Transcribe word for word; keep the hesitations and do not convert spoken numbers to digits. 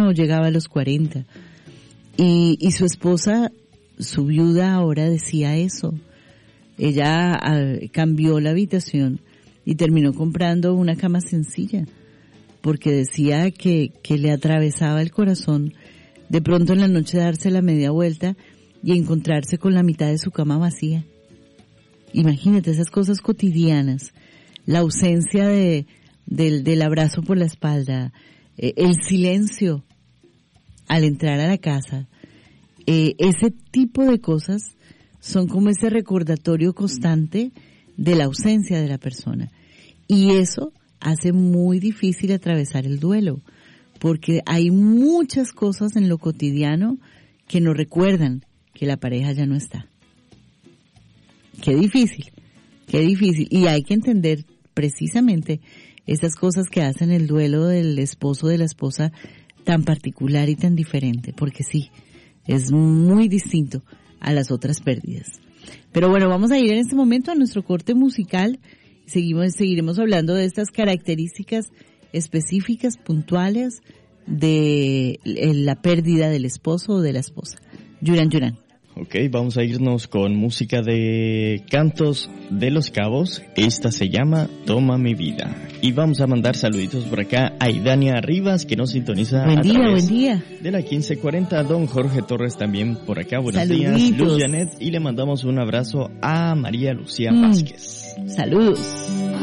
no llegaba a los cuarenta. Y, y su esposa, su viuda ahora decía eso. Ella a, cambió la habitación y terminó comprando una cama sencilla, porque decía que, que le atravesaba el corazón de pronto en la noche darse la media vuelta y encontrarse con la mitad de su cama vacía. Imagínate esas cosas cotidianas, la ausencia de, del, del abrazo por la espalda, eh, el silencio al entrar a la casa, eh, ese tipo de cosas son como ese recordatorio constante de la ausencia de la persona. Y eso hace muy difícil atravesar el duelo, porque hay muchas cosas en lo cotidiano que nos recuerdan que la pareja ya no está. Qué difícil, qué difícil. Y hay que entender precisamente esas cosas que hacen el duelo del esposo o de la esposa tan particular y tan diferente, porque sí, es muy distinto a las otras pérdidas. Pero bueno, vamos a ir en este momento a nuestro corte musical. Seguimos, seguiremos hablando de estas características específicas, puntuales, de la pérdida del esposo o de la esposa. Yuran Yuran. Ok, vamos a irnos con música de Cantos de los Cabos. Esta se llama Toma mi vida. Y vamos a mandar saluditos por acá a Idania Rivas, que nos sintoniza buen a día, través buen día. de la quince cuarenta. Don Jorge Torres también por acá. Buenos Saluditos. días. Luz Janet. Y le mandamos un abrazo a María Lucía mm. Vázquez. Saludos.